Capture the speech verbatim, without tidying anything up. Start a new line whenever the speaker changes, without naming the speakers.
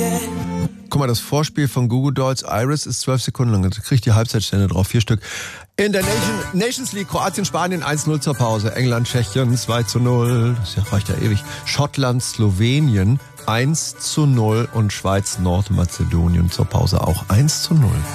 Guck mal, das Vorspiel von Goo Goo Dolls Iris ist zwölf Sekunden lang. Da kriegt die Halbzeitstände drauf, vier Stück. In der Nation, Nations League, Kroatien, Spanien eins null zur Pause. England, Tschechien zwei zu null. Das reicht ja ewig. Schottland, Slowenien eins zu null. Und Schweiz, Nordmazedonien zur Pause auch eins zu null.